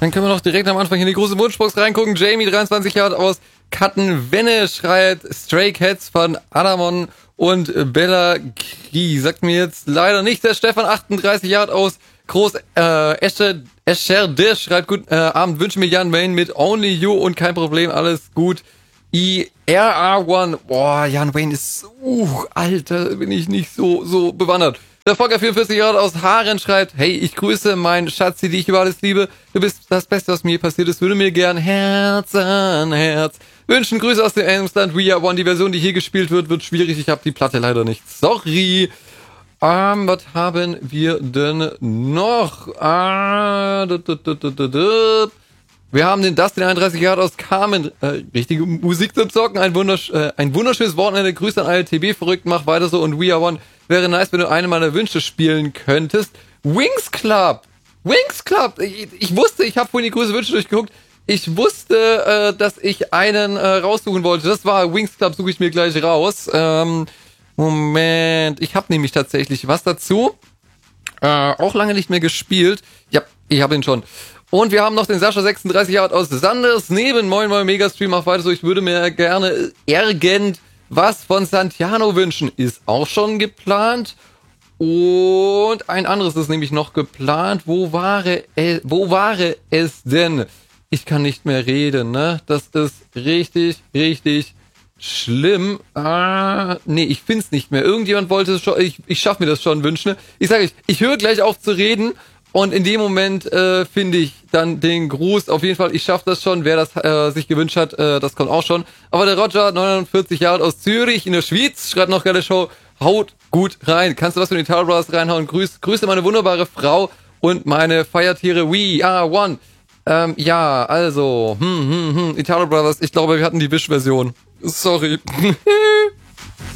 Dann können wir noch direkt am Anfang in die große Wunschbox reingucken. Jamie, 23 Jahre aus Kattenwenne, schreibt Stray Cats von Adamon und Bella Kri. Sagt mir jetzt leider nicht. Der Stefan, 38 Jahre aus Groß Escher schreibt guten Abend, wünsche mir Jan Wayne mit Only You und kein Problem, alles gut. IRA1, boah, Jan Wayne ist, Alter, bin ich nicht so bewandert. Der Volker, 44 Jahre aus Haaren, schreibt, hey, ich grüße mein Schatzi, die ich über alles liebe. Du bist das Beste, was mir passiert ist. Würde mir gern Herz an Herz wünschen. Grüße aus dem Emsland. We Are One. Die Version, die hier gespielt wird schwierig. Ich habe die Platte leider nicht. Sorry. Was haben wir denn noch? Wir haben den Dustin, 31 Jahre aus Carmen. Richtige Musik zum Zocken. Ein wunderschönes Wochenende. Grüße an alle TB-Verrückten. Mach weiter so. Und We Are One. Wäre nice, wenn du eine meiner Wünsche spielen könntest. Wings Club. Ich wusste, ich habe vorhin die große Wünsche durchgeguckt. Ich wusste, dass ich einen raussuchen wollte. Das war Wings Club, suche ich mir gleich raus. Moment. Ich habe nämlich tatsächlich was dazu. Auch lange nicht mehr gespielt. Ja, ich habe ihn schon. Und wir haben noch den Sascha, 36 Jahre aus Sanders neben Moin Megastream. Auch weiter so. Ich würde mir gerne was von Santiano wünschen. Ist auch schon geplant. Und ein anderes ist nämlich noch geplant. Wo war es denn? Ich kann nicht mehr reden, ne? Das ist richtig schlimm. Nee, ich find's nicht mehr. Irgendjemand wollte es schon, ich schaff mir das schon wünschen. Ich sage, ich höre gleich auf zu reden und in dem Moment finde ich dann den Gruß. Auf jeden Fall, ich schaff das schon. Wer das sich gewünscht hat, das kommt auch schon. Aber der Roger, 49 Jahre aus Zürich in der Schweiz, schreibt noch geile Show. Haut gut rein. Kannst du was von den Tower Brothers reinhauen? Grüße meine wunderbare Frau und meine Feiertiere. We are one. Ja, also, Italo Brothers, ich glaube, wir hatten die Wish-Version. Sorry.